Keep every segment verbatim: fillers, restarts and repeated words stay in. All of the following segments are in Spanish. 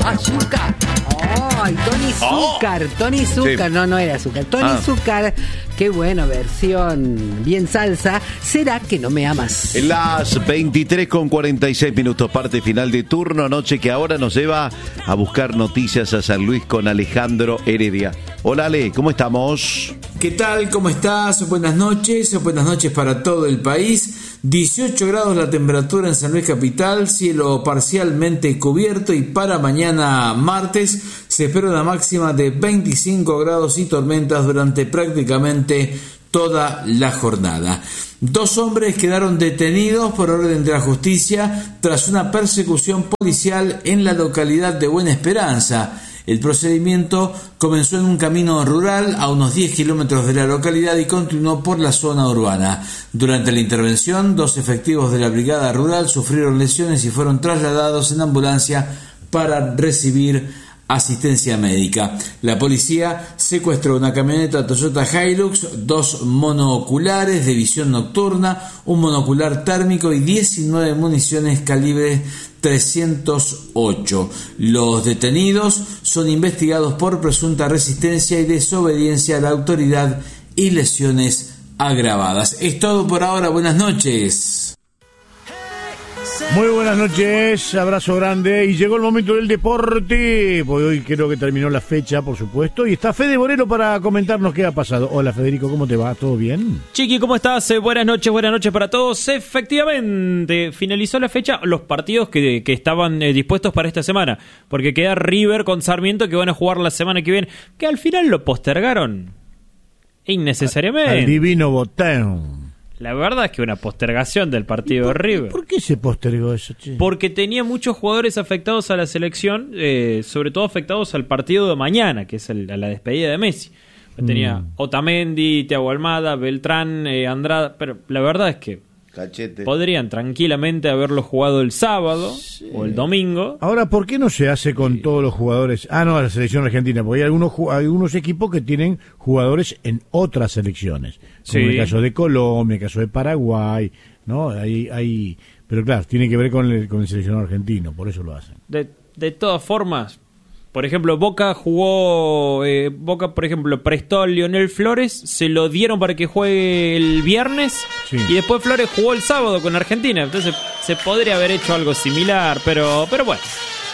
Azúcar. Ay, Tony Zúcar, oh. Tony Zúcar, sí. no, no era azúcar, Tony ah. Zúcar, qué buena versión, bien salsa. ¿Será que no me amas? Las veintitrés con cuarenta y seis minutos, parte final de turno, noche que ahora nos lleva a buscar noticias a San Luis con Alejandro Heredia. Hola Ale, ¿cómo estamos? ¿Qué tal? ¿Cómo estás? Buenas noches, buenas noches para todo el país. dieciocho grados la temperatura en San Luis Capital, cielo parcialmente cubierto y para mañana martes se espera una máxima de veinticinco grados y tormentas durante prácticamente toda la jornada. Dos hombres quedaron detenidos por orden de la justicia tras una persecución policial en la localidad de Buena Esperanza. El procedimiento comenzó en un camino rural a unos diez kilómetros de la localidad y continuó por la zona urbana. Durante la intervención, dos efectivos de la brigada rural sufrieron lesiones y fueron trasladados en ambulancia para recibir asistencia médica. La policía secuestró una camioneta Toyota Hilux, dos monoculares de visión nocturna, un monocular térmico y diecinueve municiones calibre trescientos ocho. Los detenidos son investigados por presunta resistencia y desobediencia a la autoridad y lesiones agravadas. Es todo por ahora. Buenas noches. Muy buenas noches, abrazo grande. Y llegó el momento del deporte, porque hoy creo que terminó la fecha, por supuesto. Y está Fede Borelo para comentarnos qué ha pasado. Hola Federico, ¿cómo te va? ¿Todo bien? Chiqui, ¿cómo estás? Eh, buenas noches, buenas noches para todos. Efectivamente, finalizó la fecha, los partidos que, que estaban eh, dispuestos para esta semana. Porque queda River con Sarmiento que van a jugar la semana que viene, que al final lo postergaron innecesariamente. Al divino Botán. La verdad es que una postergación del partido de River. ¿Por qué se postergó eso, che? Porque tenía muchos jugadores afectados a la selección, eh, sobre todo afectados al partido de mañana, que es el, a la despedida de Messi. Tenía mm. Otamendi, Thiago Almada, Beltrán, eh, Andrada, pero la verdad es que Cachete. podrían tranquilamente haberlo jugado el sábado sí. o el domingo. Ahora, ¿por qué no se hace con sí. todos los jugadores? Ah, no, a la selección argentina, porque hay algunos, hay algunos equipos que tienen jugadores en otras selecciones. Como sí. el caso de Colombia, el caso de Paraguay, ¿no? Hay, hay, pero claro, tiene que ver con el, con el seleccionado argentino, por eso lo hacen. De, de todas formas, por ejemplo, Boca jugó, eh, Boca, por ejemplo, prestó a Lionel Flores, se lo dieron para que juegue el viernes sí. y después Flores jugó el sábado con Argentina, entonces se podría haber hecho algo similar, pero, pero bueno.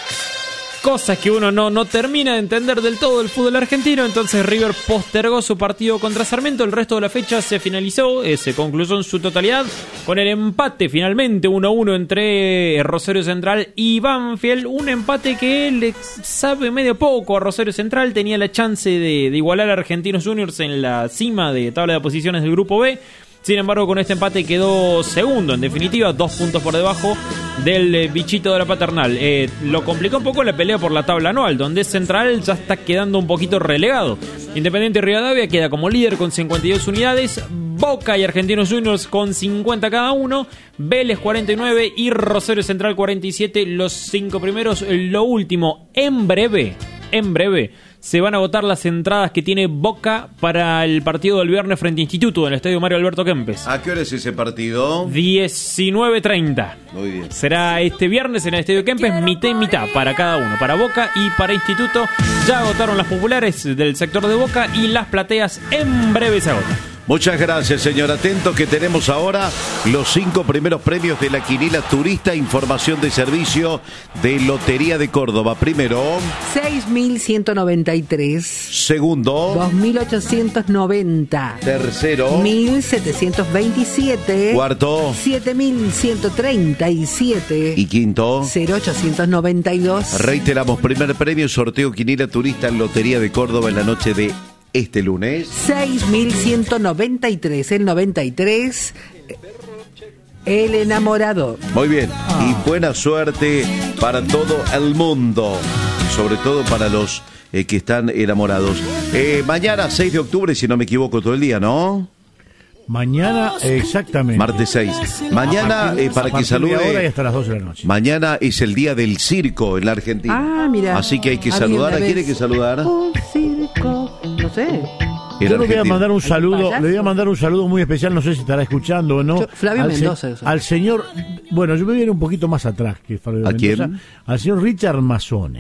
Cosas que uno no, no termina de entender del todo del fútbol argentino. Entonces River postergó su partido contra Sarmiento. El resto de la fecha se finalizó, eh, se concluyó en su totalidad con el empate finalmente uno a uno entre Rosario Central y Banfield. Un empate que le sabe medio poco a Rosario Central. Tenía la chance de, de igualar a Argentinos Juniors en la cima de tabla de posiciones del grupo B. Sin embargo, con este empate quedó segundo, en definitiva, dos puntos por debajo del eh, bichito de la Paternal. Eh, lo complicó un poco la pelea por la tabla anual, donde Central ya está quedando un poquito relegado. Independiente Rivadavia queda como líder con cincuenta y dos unidades, Boca y Argentinos Juniors con cincuenta cada uno, Vélez cuarenta y nueve y Rosario Central cuarenta y siete, los cinco primeros. Lo último, en breve, en breve, se van a agotar las entradas que tiene Boca para el partido del viernes frente a Instituto en el estadio Mario Alberto Kempes. ¿A qué hora es ese partido? diecinueve treinta. Muy bien. Será este viernes en el estadio Kempes, mitad y mitad para cada uno, para Boca y para Instituto. Ya agotaron las populares del sector de Boca y las plateas en breve se agotan. Muchas gracias, señor. Atento que tenemos ahora los cinco primeros premios de la Quiniela Turista. Información de servicio de Lotería de Córdoba. Primero, seis mil ciento noventa y tres. Segundo, dos mil ochocientos noventa. Tercero, mil setecientos veintisiete. Cuarto, siete mil ciento treinta y siete. Y quinto, cero ochocientos noventa y dos. Reiteramos, primer premio, sorteo Quiniela Turista en Lotería de Córdoba en la noche de este lunes. seis mil ciento noventa y tres, el noventa y tres, el enamorado. Muy bien, ah. y buena suerte para todo el mundo, sobre todo para los eh, que están enamorados. Eh, mañana, seis de octubre, si no me equivoco, todo el día, ¿no? Mañana, exactamente. Martes seis. Mañana, partir, eh, para que salude. Ahora y hasta las doce de la noche. Mañana es el día del circo en la Argentina. Ah, mira. Así que hay que saludar. ¿A quién hay que saludar? Un circo. No sé. Yo le voy a mandar un saludo, le voy a mandar un saludo muy especial, no sé si estará escuchando o no. Yo, Flavio al Mendoza. Se, al señor, bueno, yo me voy a ir un poquito más atrás que Flavio ¿A Mendoza. quién? Al señor Richard Mazzone.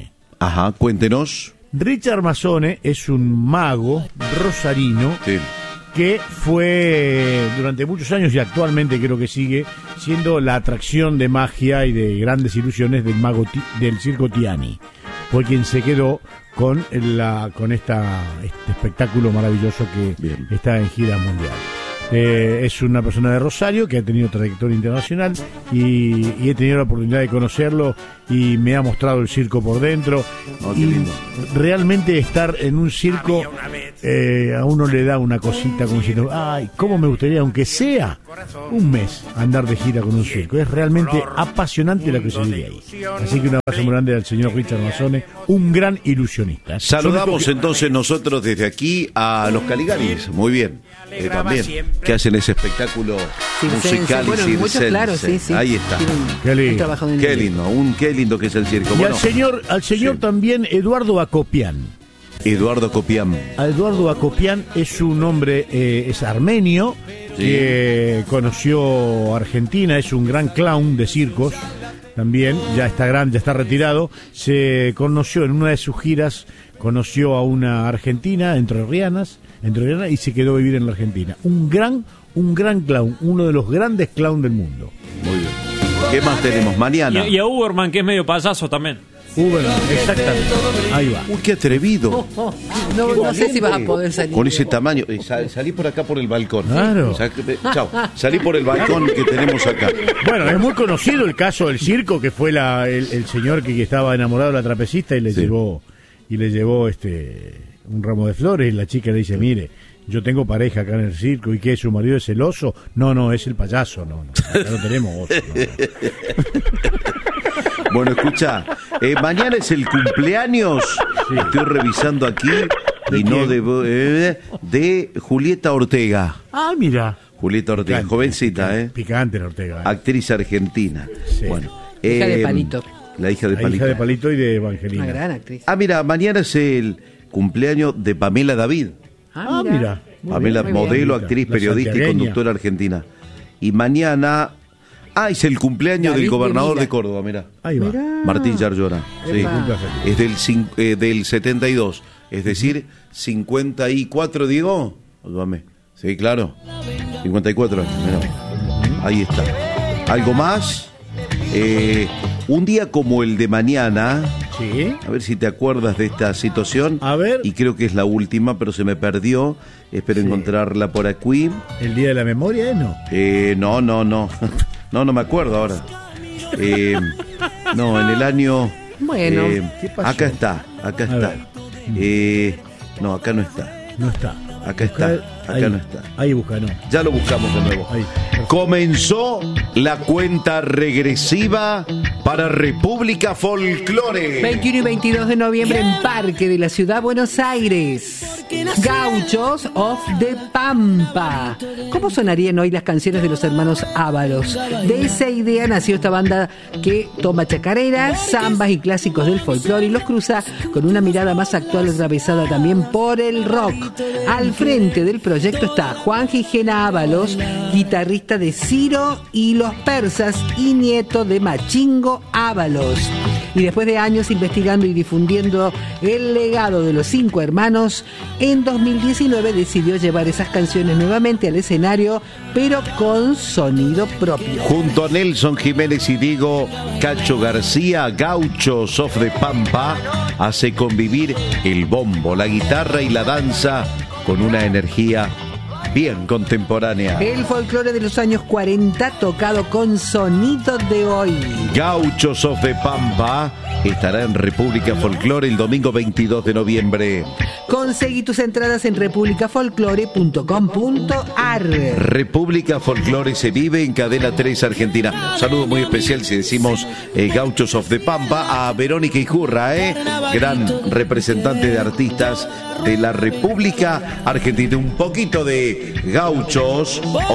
Ajá, cuéntenos. Richard Massone es un mago rosarino sí. que fue durante muchos años y actualmente creo que sigue siendo la atracción de magia y de grandes ilusiones del mago del circo Tiani. Fue quien se quedó con la con esta este espectáculo maravilloso que Bien. está en gira mundial. Eh, es una persona de Rosario que ha tenido trayectoria internacional y, y he tenido la oportunidad de conocerlo y me ha mostrado el circo por dentro. Oh, y realmente estar en un circo eh, a uno le da una cosita como diciendo, ay, cómo me gustaría, aunque sea un mes, andar de gira con un circo. Es realmente apasionante lo que se vive ahí. Así que un abrazo muy grande al señor Richard Massone, un gran ilusionista. Saludamos entonces nosotros desde aquí a los Caligaris, muy bien, eh, también, que hacen ese espectáculo circense, musical bueno, y mucho, claro, sí, sí. Ahí está. Qué lindo, un qué lindo, un qué lindo que es el circo. Y bueno, al señor, al señor sí. también Eduardo Acopian. Eduardo Acopian. Eduardo Acopian es un hombre, eh, es armenio, sí. que conoció Argentina, es un gran clown de circos. También, ya está grande, ya está retirado. Se conoció en una de sus giras, conoció a una argentina, entrerrianas, entrerriana, y se quedó a vivir en la Argentina. Un gran, un gran clown, uno de los grandes clowns del mundo. Muy bien. ¿Qué más tenemos mañana? Y, y a Uberman, que es medio payaso también. Uberman, exactamente. Ahí va. Uy, qué atrevido. Oh, oh. No, no sé si vas a poder salir. Con ese tamaño. Sal, salí por acá por el balcón. Claro. Sal, chao. Salí por el balcón que tenemos acá. Bueno, es muy conocido el caso del circo, que fue la, el, el señor que, que estaba enamorado de la trapecista y le sí. llevó y le llevó este un ramo de flores y la chica le dice, mire, yo tengo pareja acá en el circo. ¿Y qué? ¿Su marido es el oso? No, no, es el payaso. No, no, acá no tenemos oso. No, no. Bueno, escucha, eh, mañana es el cumpleaños, sí. estoy revisando aquí, ¿De y quién? no de, eh, de Julieta Ortega. Ah, mira. Julieta Ortega, picante, jovencita, picante, ¿eh? Picante la Ortega. ¿eh? Actriz argentina. Sí. Bueno, hija eh, de Palito. La hija de la Palito. hija de Palito y de Evangelina. Una gran actriz. Ah, mira, mañana es el cumpleaños de Pamela David. Ah, mira. mira. Pamela, bien, modelo, actriz, la periodista y conductora argentina. Y mañana... Ah, es el cumpleaños David del gobernador de, de Córdoba, mirá. Ahí va. Mirá. Martín Yarlora. Sí. Es del, eh, del setenta y dos. Es decir, cincuenta y cuatro, digo. Ayúdame. Sí, claro. cincuenta y cuatro años. Mirá. Ahí está. ¿Algo más? Eh, un día como el de mañana. Sí. A ver si te acuerdas de esta situación. A ver. Y creo que es la última, pero se me perdió. Espero sí. encontrarla por aquí. ¿El día de la memoria, eh? No. Eh, no, no, no. No, no me acuerdo ahora. Eh, no, en el año... Bueno, eh, ¿qué pasó? Acá está, acá está. Eh, no, acá no está. No está. Acá está, acá ahí, no está. Ahí busca, no. Ya lo buscamos de nuevo. Ahí. Comenzó la cuenta regresiva para República Folclore. veintiuno y veintidós de noviembre en Parque de la Ciudad de Buenos Aires. Gauchos of the Pampa. ¿Cómo sonarían hoy las canciones de los hermanos Ábalos? De esa idea nació esta banda que toma chacareras, zambas y clásicos del folclore y los cruza con una mirada más actual atravesada también por el rock. Al frente del proyecto está Juan Gijena Ábalos, guitarrista de Ciro y los Persas y nieto de Machingo Ábalos. Y después de años investigando y difundiendo el legado de los cinco hermanos, en dos mil diecinueve decidió llevar esas canciones nuevamente al escenario, pero con sonido propio. Junto a Nelson Jiménez y Diego Cacho García, Gauchos of the Pampa hace convivir el bombo, la guitarra y la danza con una energía bien contemporánea. El folclore de los años cuarenta tocado con sonido de hoy. Gauchos of the Pampa estará en República Folclore el domingo veintidós de noviembre. Conseguí tus entradas en república folclore punto com punto ar. República Folclore se vive en Cadena tres Argentina. Un saludo muy especial si decimos eh, Gauchos of the Pampa a Verónica Ijurra, eh, gran representante de artistas de la República Argentina. Un poquito de Gauchos